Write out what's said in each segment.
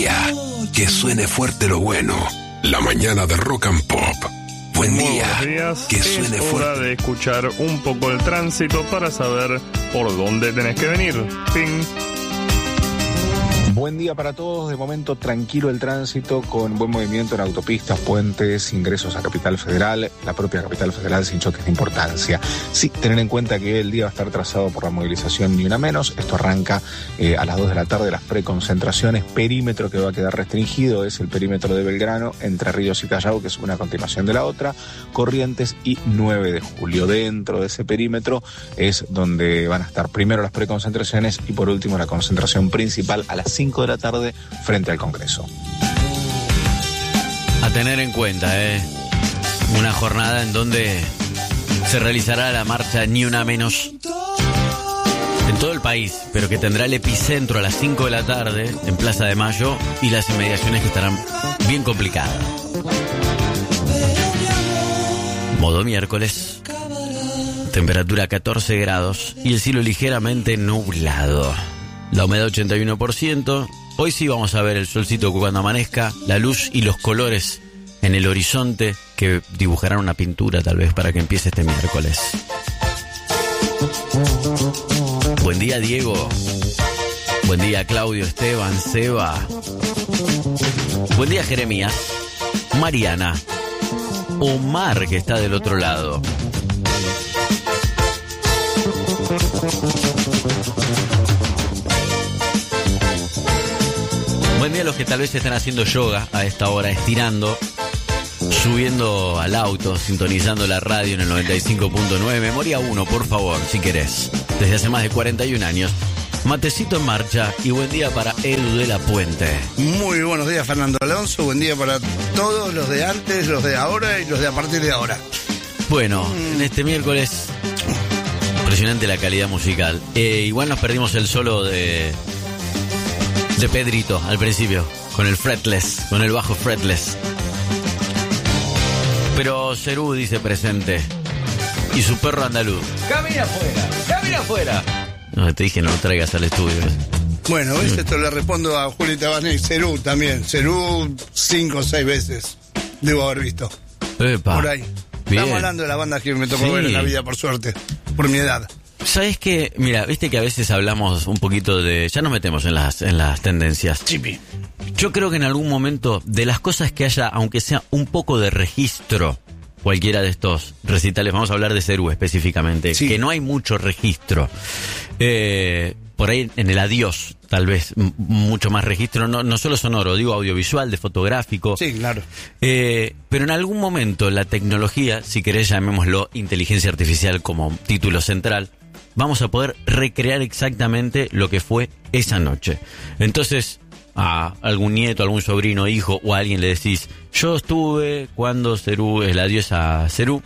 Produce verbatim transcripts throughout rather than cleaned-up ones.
día, que suene fuerte lo bueno. La mañana de Rock and Pop. Buen Muy día, buenos días. que suene es hora fuerte. de escuchar un poco el tránsito para saber por dónde tenés que venir. Ping. Buen día para todos, de momento tranquilo el tránsito, con buen movimiento en autopistas, puentes, ingresos a Capital Federal, la propia Capital Federal sin choques de importancia. Sí, tener en cuenta que el día va a estar trazado por la movilización Ni Una Menos. Esto arranca eh, a las dos de la tarde, las preconcentraciones. Perímetro que va a quedar restringido es el perímetro de Belgrano, Entre Ríos y Callao, que es una continuación de la otra, Corrientes y nueve de julio. Dentro de ese perímetro es donde van a estar primero las preconcentraciones y por último la concentración principal a las cinco de la tarde frente al Congreso. A tener en cuenta, ¿eh? Una jornada en donde se realizará la marcha Ni Una Menos en todo el país, pero que tendrá el epicentro a las cinco de la tarde en Plaza de Mayo y las inmediaciones que estarán bien complicadas. Modo miércoles, temperatura catorce grados y el cielo ligeramente nublado. La humedad ochenta y uno por ciento. Hoy sí vamos a ver el solcito cuando amanezca, la luz y los colores en el horizonte que dibujarán una pintura tal vez para que empiece este miércoles. Buen día, Diego. Buen día, Claudio, Esteban, Seba. Buen día, Jeremías, Mariana, Omar, que está del otro lado. Buen día a los que tal vez estén haciendo yoga a esta hora, estirando, subiendo al auto, sintonizando la radio en el noventa y cinco punto nueve. Memoria uno, por favor, si querés. Desde hace más de cuarenta y un años. Matecito en marcha y buen día para Edu de la Puente. Muy buenos días, Fernando Alonso. Buen día para todos los de antes, los de ahora y los de a partir de ahora. Bueno, en este miércoles, impresionante la calidad musical. Eh, igual nos perdimos el solo de... de Pedrito al principio, con el fretless, con el bajo fretless. Pero Cerú dice presente. Y su perro andaluz. ¡Camina afuera! ¡Camina afuera! No, te dije no lo traigas al estudio. Bueno, ¿ves? Esto le respondo a Juli Tabarné. Cerú también. Cerú cinco o seis veces debo haber visto. Epa. Por ahí. Bien. Estamos hablando de la banda que me tocó Sí. ver en la vida, por suerte. Por mi edad. ¿Sabes qué? Mira, viste que a veces hablamos un poquito de... Ya nos metemos en las, en las tendencias. Chipi. Yo creo que en algún momento, de las cosas que haya, aunque sea un poco de registro, cualquiera de estos recitales, vamos a hablar de Cerú específicamente, Sí. que no hay mucho registro. Eh, por ahí en el adiós, tal vez, m- mucho más registro, no, no solo sonoro, digo audiovisual, de fotográfico. Sí, claro. Eh, pero en algún momento la tecnología, si querés llamémoslo inteligencia artificial como título central, vamos a poder recrear exactamente lo que fue esa noche. Entonces, a algún nieto, algún sobrino, hijo o a alguien le decís, yo estuve cuando Cerú, el adiós a Cerú,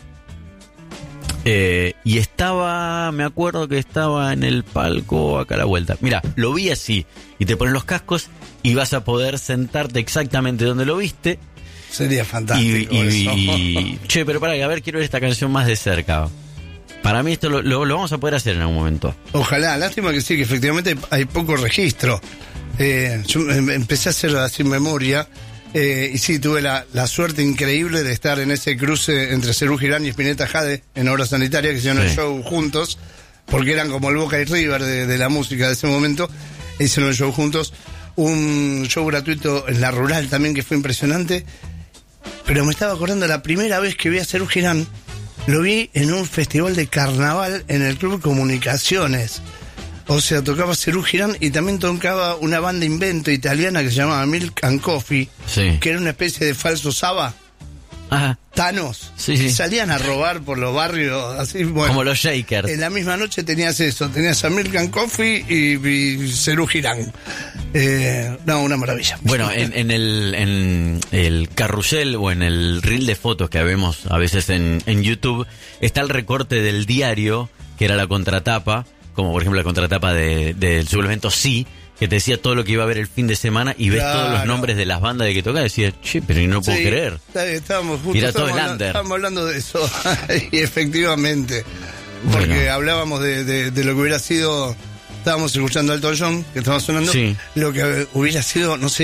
eh, y estaba, me acuerdo que estaba en el palco acá a la vuelta. Mira, lo vi así, y te pones los cascos y vas a poder sentarte exactamente donde lo viste. Sería fantástico. Y, y- eso. y- che, pero para, a ver, quiero ver esta canción más de cerca. Para mí esto lo, lo, lo vamos a poder hacer en algún momento. Ojalá, lástima que sí, que efectivamente hay poco registro. Eh, yo em- empecé a hacer así memoria eh, y sí, tuve la, la suerte increíble de estar en ese cruce entre Cerú Girán y Spinetta Jade en Obra Sanitaria, que hicieron Sí. el show juntos, porque eran como el Boca y River de, de la música de ese momento. Hicieron el show juntos, un show gratuito en la Rural también que fue impresionante. Pero me estaba acordando la primera vez que vi a Cerú Girán. Lo vi en un festival de carnaval en el Club Comunicaciones. O sea, tocaba Cerú Girán y también tocaba una banda invento italiana que se llamaba Milk and Coffee, Sí. que era una especie de falso Saba, Ajá. Thanos. Sí, sí. Y salían a robar por los barrios, así, bueno. Como los Shakers. En la misma noche tenías eso, tenías a Milk and Coffee y, y Cerú Girán. Eh, no, una maravilla. Bueno, en, en el en el carrusel o en el reel de fotos que vemos a veces en, en YouTube, está el recorte del diario, que era la contratapa, como por ejemplo la contratapa de, del suplemento Sí, que te decía todo lo que iba a haber el fin de semana y ves Claro. todos los nombres de las bandas de que tocaba y decías, che, pero no puedo Sí, creer. está bien, estábamos justo, Y era todo estábamos, el hablando, under. estábamos hablando de eso. Y efectivamente, porque Bueno. hablábamos de, de, de lo que hubiera sido, estábamos escuchando Elton John, que estaba sonando, Sí. lo que hubiera sido, no sé,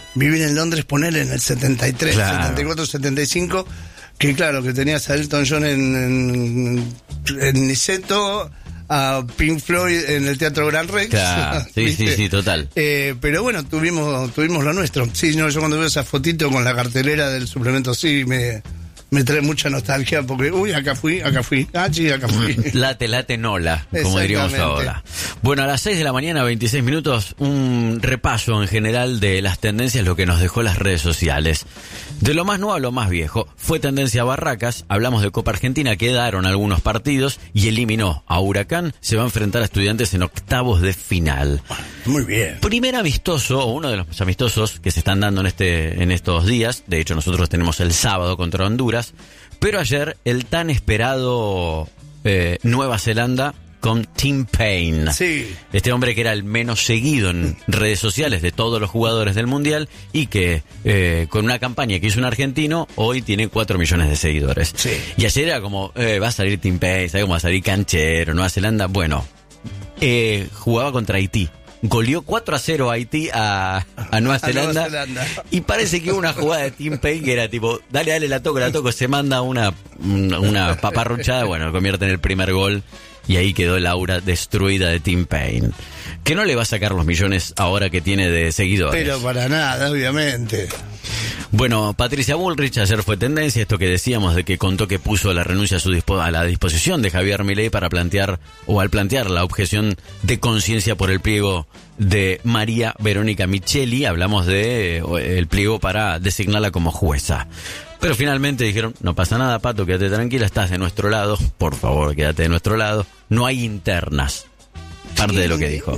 vivir en Londres, poner en el setenta y tres, Claro. setenta y cuatro, setenta y cinco, que claro, que tenías a Elton John en, en, en Niceto, a Pink Floyd en el Teatro Gran Rex. Claro, sí, ¿viste? sí, sí, total. Eh, pero bueno, tuvimos tuvimos lo nuestro. Sí, no, yo cuando veo esa fotito con la cartelera del suplemento, sí, me, me trae mucha nostalgia porque, uy, acá fui, acá fui, ah, sí, acá fui. Late, late, nola, como diríamos Exactamente. ahora. Bueno, a las seis de la mañana, veintiséis minutos, un repaso en general de las tendencias, lo que nos dejó las redes sociales. De lo más nuevo a lo más viejo, fue tendencia Barracas, hablamos de Copa Argentina, quedaron algunos partidos y eliminó a Huracán, se va a enfrentar a Estudiantes en octavos de final. Muy bien. Primer amistoso, o uno de los amistosos que se están dando en este en estos días, de hecho nosotros tenemos el sábado contra Honduras, pero ayer el tan esperado eh, Nueva Zelanda con Tim Payne. Sí. Este hombre que era el menos seguido en redes sociales de todos los jugadores del Mundial y que eh, con una campaña que hizo un argentino, hoy tiene cuatro millones de seguidores. Sí. Y ayer era como, eh, va a salir Tim Payne, ¿sabe cómo va a salir Canchero, Nueva Zelanda? Bueno, eh, jugaba contra Haití. Goleó cuatro a cero a Haití a, a Nueva A Zelanda. Nueva Zelanda. Y parece que hubo una jugada de Tim Payne que era tipo, dale, dale, la toco, la toco, se manda una, una, una paparruchada, bueno, convierte en el primer gol. Y ahí quedó el aura destruida de Tim Payne. Que no le va a sacar los millones ahora que tiene de seguidores. Pero para nada, obviamente. Bueno, Patricia Bullrich ayer fue tendencia, esto que decíamos de que contó que puso la renuncia a, su dispo- a la disposición de Javier Milei para plantear, o al plantear la objeción de conciencia por el pliego de María Verónica Micheli. Hablamos de eh, el pliego para designarla como jueza. Pero finalmente dijeron, no pasa nada, Pato, quédate tranquila, estás de nuestro lado, por favor, quédate de nuestro lado, no hay internas. Parte de lo que dijo.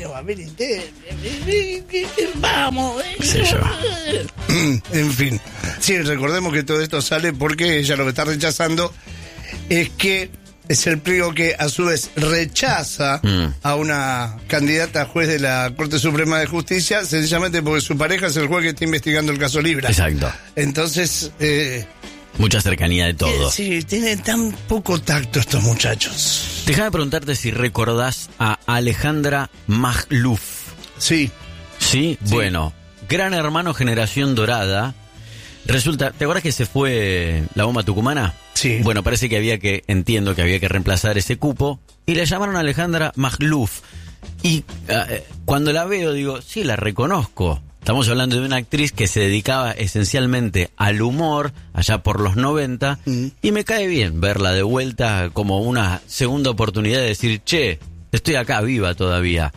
Vamos. ¿Qué sé yo? En fin. Sí, recordemos que todo esto sale porque ella lo que está rechazando es que es el pliego que a su vez rechaza Mm. a una candidata a juez de la Corte Suprema de Justicia, sencillamente porque su pareja es el juez que está investigando el caso Libra. Exacto. Entonces, eh, Mucha cercanía de todo. eh, sí, tienen tan poco tacto estos muchachos. Déjame preguntarte si recordás a Alejandra Magluf. Sí, ¿Sí? Bueno, Gran Hermano Generación Dorada. Resulta, ¿te acuerdas que se fue la bomba tucumana? sí. Bueno, parece que había que, entiendo que había que reemplazar ese cupo y le llamaron a Alejandra Magluf. Y eh, cuando la veo digo, sí, la reconozco. Estamos hablando de una actriz que se dedicaba esencialmente al humor allá por los noventa Mm. y me cae bien verla de vuelta como una segunda oportunidad de decir, che, estoy acá viva todavía.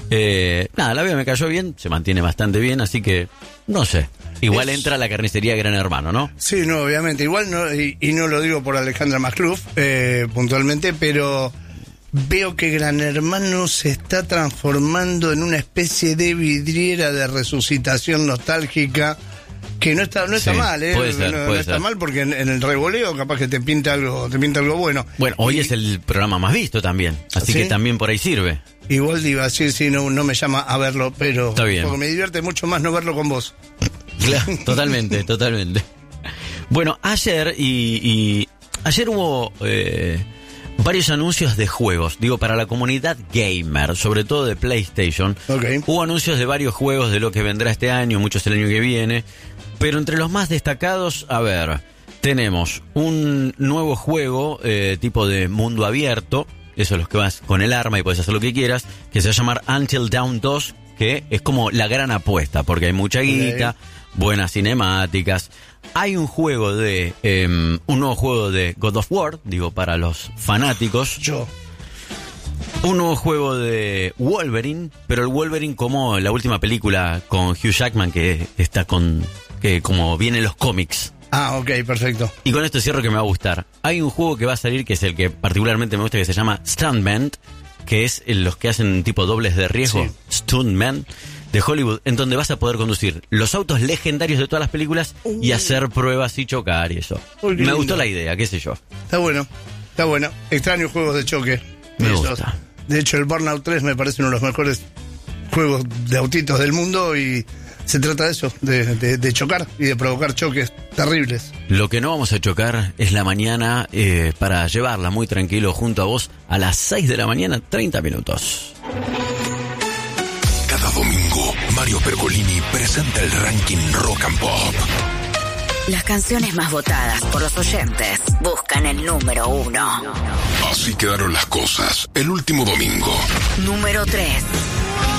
Eh, nada, la veo, me cayó bien, se mantiene bastante bien, así que no sé. Igual Es- entra a la carnicería Gran Hermano, ¿no? Sí, no, obviamente. Igual, no, y, y no lo digo por Alejandra Magluf eh, puntualmente, pero veo que Gran Hermano se está transformando en una especie de vidriera de resucitación nostálgica que no está no está Sí, mal, ¿eh? puede ser, no, no puede está ser. mal porque en, en el revoleo capaz que te pinta algo, te pinta algo bueno. Bueno, hoy Y- es el programa más visto también, así ¿Sí? que también por ahí sirve. Igual digo, sí, sí, no, no me llama a verlo, pero Está bien. porque me divierte mucho más no verlo con vos. Claro, totalmente, totalmente. Bueno, ayer y, y ayer hubo eh, varios anuncios de juegos, digo, para la comunidad gamer, sobre todo de PlayStation. Ok. Hubo anuncios de varios juegos de lo que vendrá este año, muchos el año que viene, pero entre los más destacados, a ver, tenemos un nuevo juego eh, tipo de mundo abierto, eso es los que vas con el arma y puedes hacer lo que quieras, que se va a llamar Until Dawn dos, que es como la gran apuesta, porque hay mucha guita, buenas cinemáticas. Hay un juego de, eh, un nuevo juego de God of War, digo, para los fanáticos. Yo. Un nuevo juego de Wolverine, pero el Wolverine como la última película con Hugh Jackman, que está con, que como vienen los cómics. Ah, ok, perfecto. Y con esto cierro que me va a gustar. Hay un juego que va a salir, que es el que particularmente me gusta, que se llama Stuntman, que es los que hacen tipo dobles de riesgo, Sí. Stuntman, de Hollywood, en donde vas a poder conducir los autos legendarios de todas las películas y hacer pruebas y chocar y eso. Uy, qué Me lindo. gustó la idea, qué sé yo. Está bueno, está bueno. Extraño juegos de choque. Me Esos. gusta. De hecho, el Burnout tres me parece uno de los mejores juegos de autitos del mundo y se trata de eso, de, de- de chocar y de provocar choques terribles. Lo que no vamos a chocar es la mañana eh, para llevarla muy tranquilo junto a vos a las seis de la mañana, treinta minutos. Cada domingo, María Mario Pergolini presenta el ranking Rock and Pop. Las canciones más votadas por los oyentes buscan el número uno. Así quedaron las cosas el último domingo. Número tres.